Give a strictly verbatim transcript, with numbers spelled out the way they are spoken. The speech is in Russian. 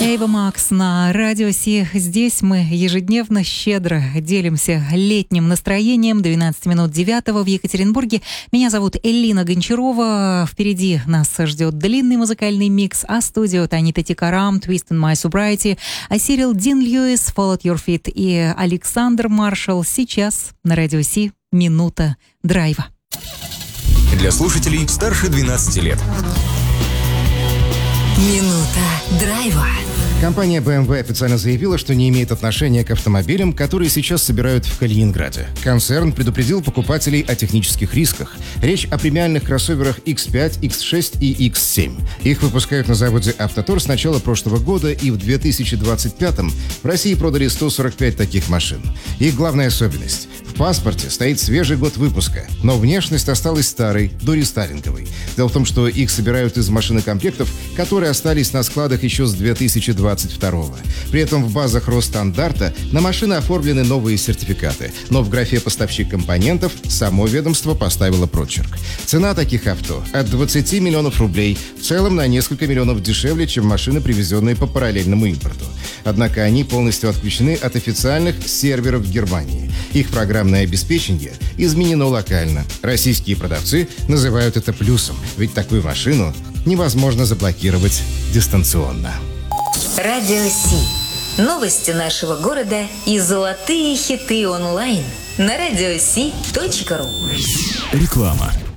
Эйва Макс на Радио Си. Здесь мы ежедневно щедро делимся летним настроением. двенадцать минут девятого в Екатеринбурге. Меня зовут Элина Гончарова. Впереди нас ждет длинный музыкальный микс, а студио Танита Тикарам, Twist in My Sobriety, а Сирил Дин Льюис, Fall at Your Feet и Александр Маршал. Сейчас на Радио Си минута драйва. Для слушателей старше двенадцати лет. Минута драйва. Компания бэ эм вэ официально заявила, что не имеет отношения к автомобилям, которые сейчас собирают в Калининграде. Концерн предупредил покупателей о технических рисках. Речь о премиальных кроссоверах икс пять, икс шесть и икс семь. Их выпускают на заводе «Автотор» с начала прошлого года, и в две тысячи двадцать пятом в России продали сто сорок пять таких машин. Их главная особенность – в паспорте стоит свежий год выпуска, но внешность осталась старой, дорестайлинговой. Дело в том, что их собирают из машинокомплектов, которые остались на складах еще с две тысячи двадцать второго. При этом в базах Росстандарта на машины оформлены новые сертификаты, но в графе «Поставщик компонентов» само ведомство поставило прочерк. Цена таких авто от двадцати миллионов рублей, в целом на несколько миллионов дешевле, чем машины, привезенные по параллельному импорту. Однако они полностью отключены от официальных серверов в Германии. Их программное обеспечение изменено локально. Российские продавцы называют это плюсом, ведь такую машину невозможно заблокировать дистанционно. Радио Си. Новости нашего города и золотые хиты онлайн на радиоси точка ру. Реклама.